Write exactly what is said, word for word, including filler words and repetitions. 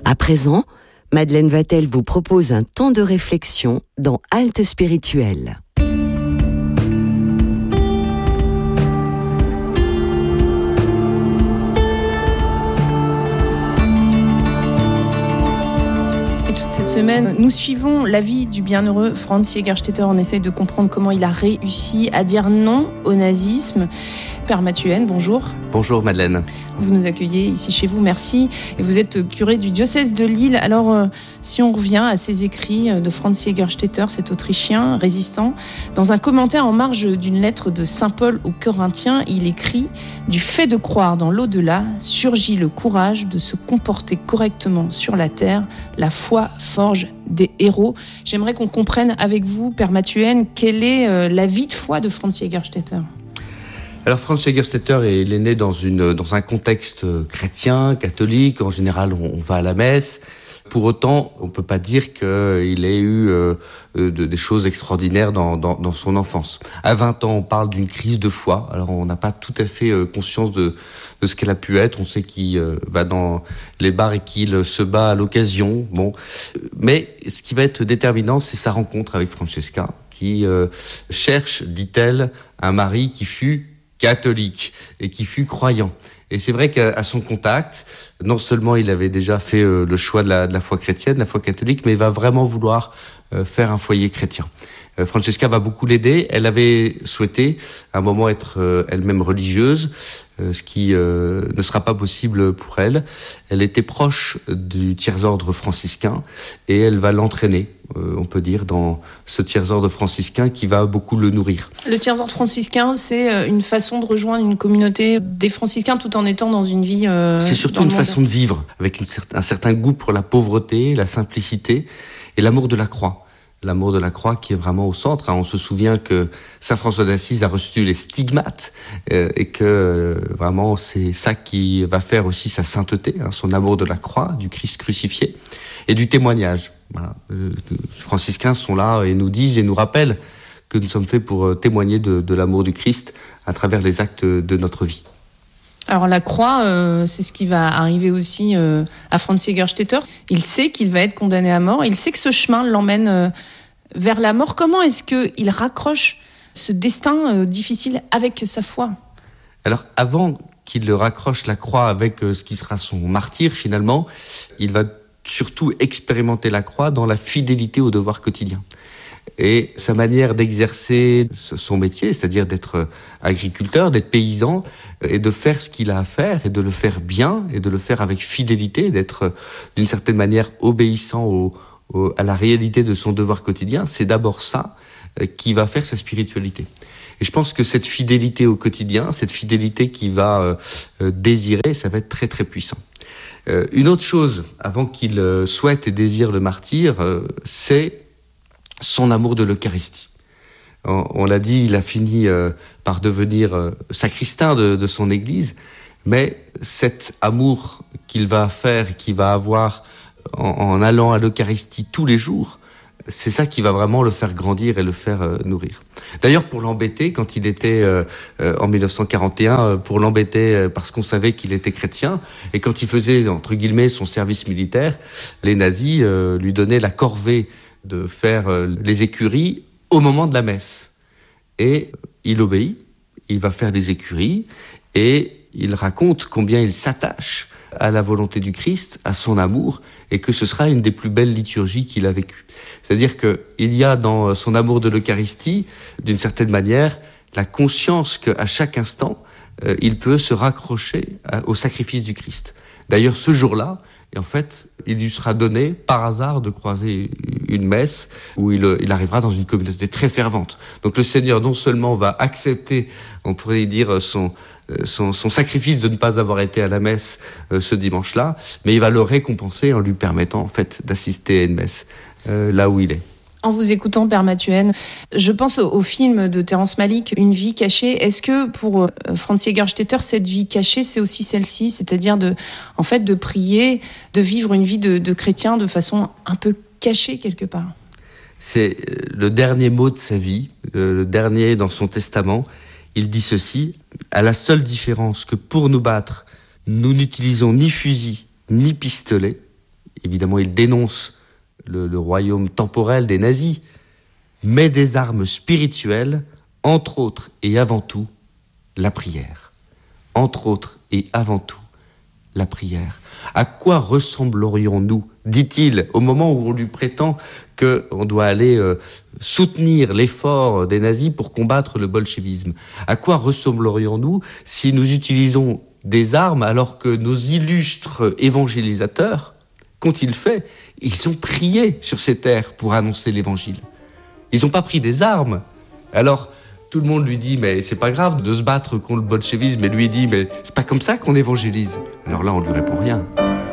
À présent, Madeleine Vatel vous propose un temps de réflexion dans Halte spirituelle. Cette semaine, nous suivons la vie du bienheureux Franz Jägerstätter. On essaye de comprendre comment il a réussi à dire non au nazisme. Père Mathuenne, bonjour. Bonjour Madeleine. Vous nous accueillez ici chez vous, merci. Et vous êtes curé du diocèse de Lille. Alors, euh, si on revient à ces écrits de Franz Jägerstätter, cet Autrichien résistant, dans un commentaire en marge d'une lettre de saint Paul aux Corinthiens, il écrit « Du fait de croire dans l'au-delà, surgit le courage de se comporter correctement sur la terre. La foi forge des héros ». J'aimerais qu'on comprenne avec vous, Père Mathuenne, quelle est euh, la vie de foi de Franz Jägerstätter. Alors Franz Jägerstätter est, est né dans, une, dans un contexte chrétien, catholique. En général, on, on va à la messe. Pour autant, on ne peut pas dire qu'il ait eu euh, de, des choses extraordinaires dans, dans, dans son enfance. À vingt ans, on parle d'une crise de foi. Alors on n'a pas tout à fait euh, conscience de, de ce qu'elle a pu être. On sait qu'il euh, va dans les bars et qu'il se bat à l'occasion. Bon. Mais ce qui va être déterminant, c'est sa rencontre avec Francesca, qui euh, cherche, dit-elle, un mari qui fut catholique et qui fut croyant. Et c'est vrai qu'à son contact, non seulement il avait déjà fait euh, le choix de la, de la foi chrétienne, de la foi catholique, mais il va vraiment vouloir euh, faire un foyer chrétien. Euh, Francesca va beaucoup l'aider. Elle avait souhaité à un moment être euh, elle-même religieuse, euh, ce qui euh, ne sera pas possible pour elle. Elle était proche du tiers-ordre franciscain et elle va l'entraîner, euh, on peut dire, dans ce tiers-ordre franciscain qui va beaucoup le nourrir. Le tiers-ordre franciscain, c'est une façon de rejoindre une communauté des franciscains tout en étant dans une vie... Euh, c'est surtout une façon de vivre, avec une, un certain goût pour la pauvreté, la simplicité et l'amour de la croix. L'amour de la croix qui est vraiment au centre. On se souvient que saint François d'Assise a reçu les stigmates euh, et que euh, vraiment c'est ça qui va faire aussi sa sainteté, hein, son amour de la croix, du Christ crucifié et du témoignage. Voilà. Euh, les franciscains sont là et nous disent et nous rappellent que nous sommes faits pour témoigner de, de l'amour du Christ à travers les actes de notre vie. Alors la croix, euh, c'est ce qui va arriver aussi euh, à Franz Jägerstätter. Il sait qu'il va être condamné à mort. Il sait que ce chemin l'emmène euh, vers la mort. Comment est-ce qu'il raccroche ce destin euh, difficile avec sa foi ? Alors avant qu'il le raccroche la croix avec euh, ce qui sera son martyre finalement, il va surtout expérimenter la croix dans la fidélité au devoir quotidien. Et sa manière d'exercer son métier, c'est-à-dire d'être agriculteur, d'être paysan, et de faire ce qu'il a à faire, et de le faire bien, et de le faire avec fidélité, d'être d'une certaine manière obéissant au, au, à la réalité de son devoir quotidien, c'est d'abord ça qui va faire sa spiritualité. Et je pense que cette fidélité au quotidien, cette fidélité qu'il va euh, désirer, ça va être très très puissant. Euh, une autre chose, avant qu'il euh, souhaite et désire le martyr, euh, c'est son amour de l'Eucharistie. On, on l'a dit, il a fini euh, par devenir euh, sacristain de, de son église, mais cet amour qu'il va faire, qu'il va avoir en, en allant à l'Eucharistie tous les jours, c'est ça qui va vraiment le faire grandir et le faire euh, nourrir. D'ailleurs, pour l'embêter, quand il était euh, euh, en dix-neuf cent quarante et un, euh, pour l'embêter euh, parce qu'on savait qu'il était chrétien, et quand il faisait, entre guillemets, son service militaire, les nazis euh, lui donnaient la corvée de faire euh, les écuries au moment de la messe. Et il obéit, il va faire les écuries, et il raconte combien il s'attache à la volonté du Christ, à son amour, et que ce sera une des plus belles liturgies qu'il a vécues. C'est-à-dire qu'il y a dans son amour de l'Eucharistie, d'une certaine manière, la conscience qu'à chaque instant, euh, il peut se raccrocher à, au sacrifice du Christ. D'ailleurs, ce jour-là, et en fait, il lui sera donné, par hasard, de croiser une messe où il, il arrivera dans une communauté très fervente. Donc le Seigneur, non seulement va accepter, on pourrait dire, son, son, son sacrifice de ne pas avoir été à la messe euh, ce dimanche-là, mais il va le récompenser en lui permettant, en fait, d'assister à une messe euh, là où il est. En vous écoutant, Père Mathuenne, je pense au, au film de Terrence Malick, Une vie cachée. Est-ce que pour euh, Franz Jägerstätter, cette vie cachée, c'est aussi celle-ci, c'est-à-dire de, en fait, de prier, de vivre une vie de, de chrétien de façon un peu cachée quelque part ? C'est le dernier mot de sa vie, euh, le dernier dans son testament. Il dit ceci: à la seule différence que pour nous battre, nous n'utilisons ni fusil ni pistolet. Évidemment, il dénonce le, le royaume temporel des nazis, mais des armes spirituelles, entre autres et avant tout, la prière. Entre autres et avant tout, la prière. À quoi ressemblerions-nous, dit-il, au moment où on lui prétend qu'on doit aller euh, soutenir l'effort des nazis pour combattre le bolchevisme? À quoi ressemblerions-nous si nous utilisons des armes alors que nos illustres évangélisateurs, qu'ont-ils fait? Ils ont prié sur ces terres pour annoncer l'évangile. Ils n'ont pas pris des armes. Alors, tout le monde lui dit, mais c'est pas grave de se battre contre le bolchevisme. Et lui dit, mais c'est pas comme ça qu'on évangélise. Alors là, on lui répond rien.